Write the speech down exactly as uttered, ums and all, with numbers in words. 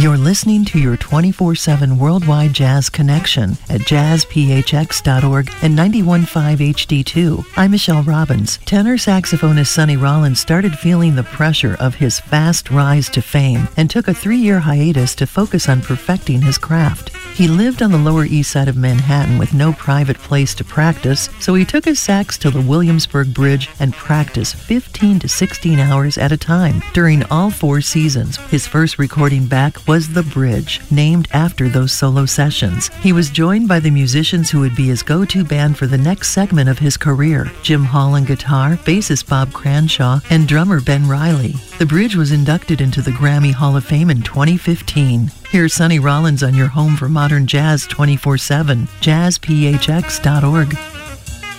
You're listening to your twenty-four seven worldwide jazz connection at jazz p h x dot org and ninety-one point five H D two. I'm Michelle Robbins. Tenor saxophonist Sonny Rollins started feeling the pressure of his fast rise to fame and took a three-year hiatus to focus on perfecting his craft. He lived on the Lower East Side of Manhattan with no private place to practice, so he took his sax to the Williamsburg Bridge and practiced fifteen to sixteen hours at a time during all four seasons. His first recording back was The Bridge, named after those solo sessions. He was joined by the musicians who would be his go-to band for the next segment of his career: Jim Hall on guitar, bassist Bob Cranshaw, and drummer Ben Riley. The Bridge was inducted into the Grammy Hall of Fame in twenty fifteen. Here's Sonny Rollins on your home for modern jazz twenty-four seven, jazz p h x dot org.